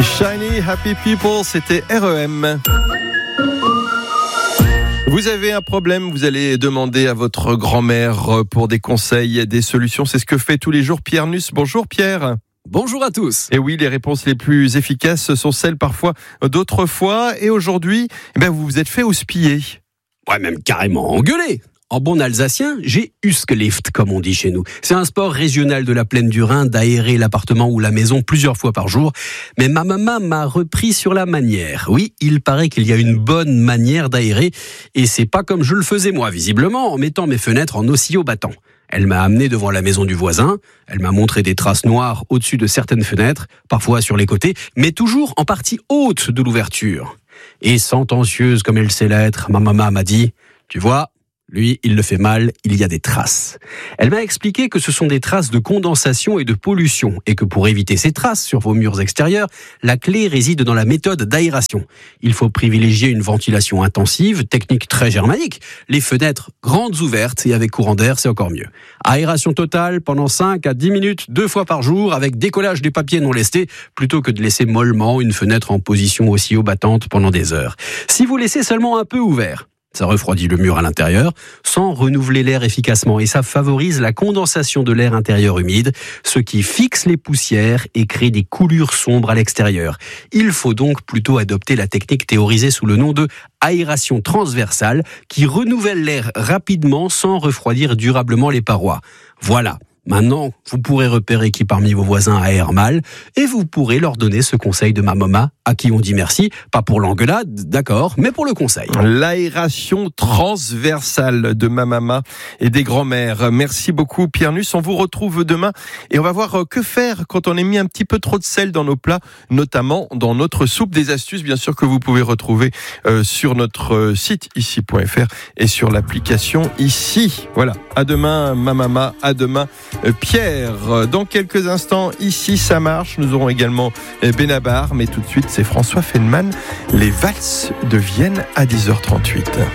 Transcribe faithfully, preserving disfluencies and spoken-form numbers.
Shiny Happy People, c'était R E M. Vous avez un problème, vous allez demander à votre grand-mère pour des conseils, des solutions. C'est ce que fait tous les jours Pierre Nuss. Bonjour Pierre. Bonjour à tous. Et oui, les réponses les plus efficaces sont celles parfois d'autrefois. Et aujourd'hui, eh ben, vous vous êtes fait houspiller. Ouais, même carrément engueulé. En bon alsacien, j'ai Huskelift, comme on dit chez nous. C'est un sport régional de la plaine du Rhin d'aérer l'appartement ou la maison plusieurs fois par jour. Mais ma maman m'a repris sur la manière. Oui, il paraît qu'il y a une bonne manière d'aérer. Et c'est pas comme je le faisais moi, visiblement, en mettant mes fenêtres en oscillot battant. Elle m'a amené devant la maison du voisin. Elle m'a montré des traces noires au-dessus de certaines fenêtres, parfois sur les côtés, mais toujours en partie haute de l'ouverture. Et sentencieuse comme elle sait l'être, ma maman m'a dit « Tu vois, lui, il le fait mal, il y a des traces. » Elle m'a expliqué que ce sont des traces de condensation et de pollution, et que pour éviter ces traces sur vos murs extérieurs, la clé réside dans la méthode d'aération. Il faut privilégier une ventilation intensive, technique très germanique. Les fenêtres grandes ouvertes et avec courant d'air, c'est encore mieux. Aération totale pendant cinq à dix minutes, deux fois par jour, avec décollage des papiers non lestés, plutôt que de laisser mollement une fenêtre en position oscillot battante pendant des heures. Si vous laissez seulement un peu ouvert, ça refroidit le mur à l'intérieur, sans renouveler l'air efficacement, et ça favorise la condensation de l'air intérieur humide, ce qui fixe les poussières et crée des coulures sombres à l'extérieur. Il faut donc plutôt adopter la technique théorisée sous le nom de aération transversale, qui renouvelle l'air rapidement sans refroidir durablement les parois. Voilà. Maintenant, vous pourrez repérer qui parmi vos voisins aère mal, et vous pourrez leur donner ce conseil de ma maman, à qui on dit merci, pas pour l'engueulade, d'accord, mais pour le conseil. L'aération transversale de ma maman et des grands-mères. Merci beaucoup Pierre Nuss, on vous retrouve demain et on va voir que faire quand on a mis un petit peu trop de sel dans nos plats, notamment dans notre soupe. Des astuces bien sûr que vous pouvez retrouver euh, sur notre site ici point f r et sur l'application ici. Voilà, à demain ma maman, à demain Pierre. Dans quelques instants, ici ça marche. Nous aurons également Benabar, mais tout de suite c'est François Feldman. Les valses de Vienne à dix heures trente-huit.